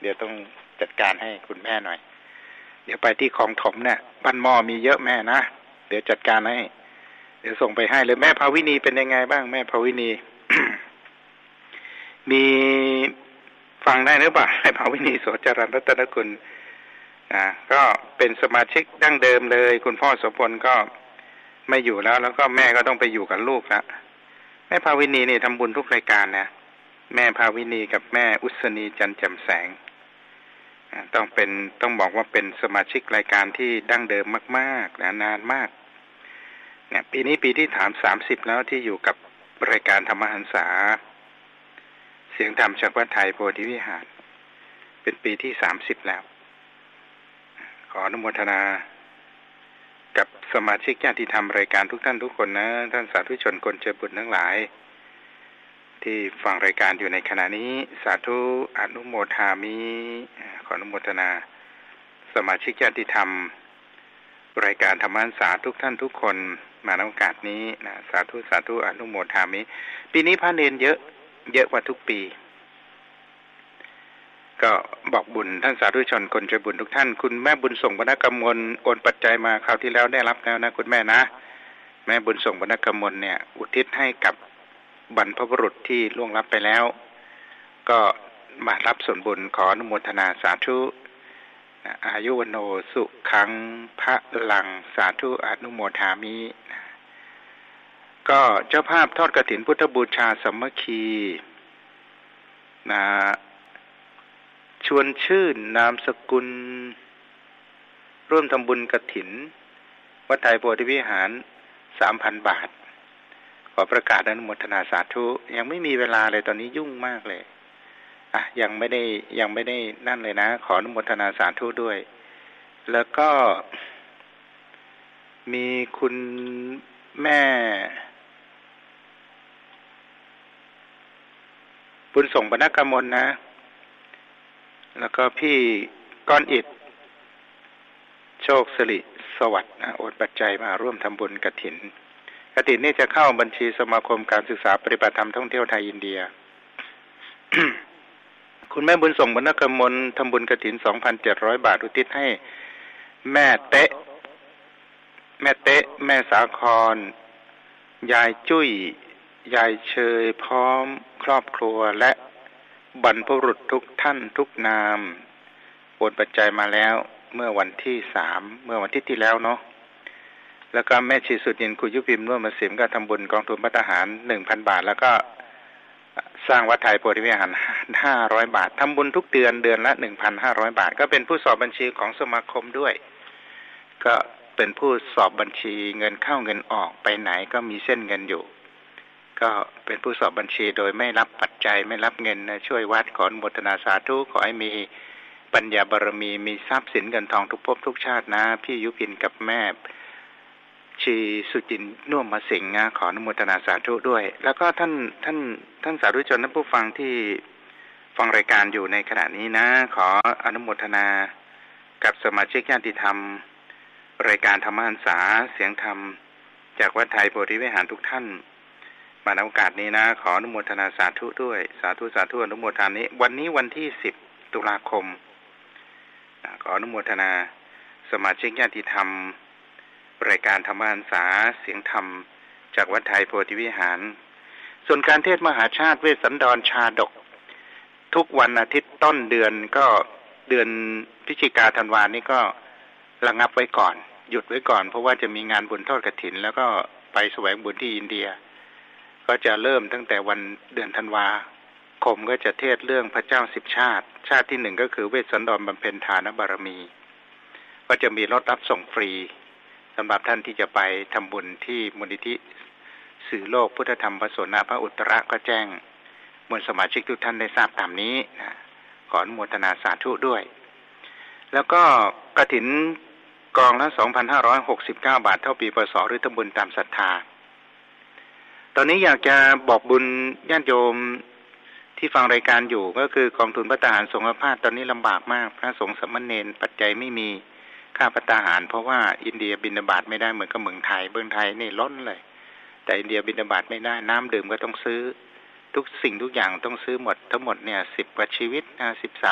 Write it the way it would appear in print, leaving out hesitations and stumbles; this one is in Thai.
เดี๋ยวต้องจัดการให้คุณแม่หน่อยเดี๋ยวไปที่คลองถมเนี่ยบ้านหม้อมีเยอะแม่นะเดี๋ยวจัดการให้เดี๋ยวส่งไปให้เลยแม่ภาวินีเป็นยังไงบ้างแม่ภาวินี มีฟังได้หรือเปล่าให้ภาวินีโสจรัญรัตนกุลก็เป็นสมาชิกดั้งเดิมเลยคุณพ่อโสพลก็ไม่อยู่แล้วก็แม่ก็ต้องไปอยู่กับลูกละแม่ภาวินีนี่ทำบุญทุกรายการนะแม่ภาวินีกับแม่อุศนีจันทร์แจ่มแสงต้องบอกว่าเป็นสมาชิกรายการที่ดั้งเดิมมากๆนานมากเนี่ยปีนี้ปีที่30แล้วที่อยู่กับรายการธรรมหันษาเสียงธรรมจากวัดไทยโพธิวิหารเป็นปีที่30แล้วขออนุโมทนากับสมาชิกญาติธรรมรายการทุกท่านทุกคนนะท่านสาธุชนคนเจริญบุญทั้งหลายที่ฟังรายการอยู่ในขณะนี้สาธุอนุโมทามิขออนุโมทนาสมาชิกญาติธรรมรายการธรรมหันษาทุกท่านทุกคนมาในโอกาสนี้นะสาธุอนุโมทามิปีนี้พระเนรเยอะกว่าทุกปีก็บอกบุญท่านสาธุชนคนใจบุญทุกท่านคุณแม่บุญส่งบรรณกมลโอนปัจจัยมาคราวที่แล้วได้รับแล้วนะคุณแม่นะแม่บุญส่งบรรณกมลเนี่ยอุทิศให้กับบรรพบุรุษที่ล่วงลับไปแล้วก็มารับส่วนบุญขออนุโมทนาสาธุอายุวโนสุขังพระลังสาธุอนุโมทามิก็เจ้าภาพทอดกฐินพุทธบูชาสามัคคีชวนชื่นนามสกุลร่วมทำบุญกฐินวัดไทยโพธิวิหาร 3,000 บาทขอประกาศอนุโมทนาสาธุยังไม่มีเวลาเลยตอนนี้ยุ่งมากเลยยังไม่ได้นั่นเลยนะขออนุโมทนาสาธุด้วยแล้วก็มีคุณแม่บุญส่งบรรณกมลนะแล้วก็พี่ก้อนอิฐโชคสิริสวัสดิ์โอนปัจจัยมาร่วมทำบุญกฐินนี่จะเข้าบัญชีสมาคมการศึกษาปฏิบัติธรรมท่องเที่ยวไทยอินเดีย คุณแม่บุญส่งบรรณกมลทำบุญกฐิน 2,700 บาทอุทิศให้แม่เต๊ะแม่สาครยายจุ้ยยายเชยพร้อมครอบครัวและบรรพบุรุษทุกท่านทุกนามโอนปัจจัยมาแล้วเมื่อวันที่3เมื่อวันที่แล้วเนาะแล้วก็แม่ชีสุดยินคุยุพิมพ์ร่วมมาสิมก็ทำบุญกองทุนพัฒหาร 1,000 บาทแล้วก็สร้างวัดไทยโพธิวิหาร500 บาททำบุญทุกเดือนละ 1,500 บาทก็เป็นผู้สอบบัญชีของสมาคมด้วยก็เป็นผู้สอบบัญชีเงินเข้าเงินออกไปไหนก็มีเส้นเงินอยู่ก็เป็นผู้สอบบัญชีโดยไม่รับปัจจัยไม่รับเงินนะช่วยวัดขออนุโมทนาสาธุขอให้มีปัญญาบารมีมีทรัพย์สินเงินทองทุกภพทุกชาตินะพี่ยุพินกับแม่ชีสุจินน่วมมาสิงห์นะขออนุโมทนาสาธุด้วยแล้วก็ท่านสาธุชนท่านผู้ฟังที่ฟังรายการอยู่ในขณะนี้นะขออนุโมทนากับสมาชิกญาติธรรมรายการธรรมหันษาเสียงธรรมจากวัดไทยโพธิวิหารทุกท่านมาในโอกาสนี้นะขออนุโมทนาสาธุด้วยสาธุอนุโมทนานี้วันนี้วันที่10 ตุลาคมขออนุโมทนาสมาชิกญาติธรรมรายการธรรมหันษาเสียงธรรมจากวัดไทยโพธิวิหารส่วนการเทศมหาชาติเวสสันดรชาดกทุกวันอาทิตย์ต้นเดือนก็เดือนพฤศจิกาธันวานี่ก็ระงับไว้ก่อนหยุดไว้ก่อนเพราะว่าจะมีงานบุญทอดกฐินแล้วก็ไปแสวงบุญที่อินเดียก็จะเริ่มตั้งแต่วันเดือนธันวาคมก็จะเทศเรื่องพระเจ้า10 ชาติที่1ก็คือเวสสันดรบำเพ็ญทานบารมีก็จะมีรถรับส่งฟรีสำหรับท่านที่จะไปทำบุญที่มูลนิธิสื่อโลกพุทธธรรมประสนพระอุตระก็แจ้งมวลสมาชิกทุกท่านได้ทราบตามนี้นะขออนุโมทนาสาธุด้วยแล้วก็กฐินกองละ 2,569 บาทเท่าปีพศหรือทำบุญตามศรัทธาตอนนี้อยากจะบอกบุญญาติโยมที่ฟังรายการอยู่ก็คือกองทุนภัตตาหารสงฆ์อาพาธตอนนี้ลำบากมากพระสงฆ์สามเณรปัจจัยไม่มีค่าภัตตาหารเพราะว่าอินเดียบิณฑบาตไม่ได้เหมือนกับเมืองไทยนี่ล้นเลยแต่อินเดียบิณฑบาตไม่ได้น้ำดื่มก็ต้องซื้อทุกสิ่งทุกอย่างต้องซื้อหมดทั้งหมดเนี่ย10 กว่าชีวิต13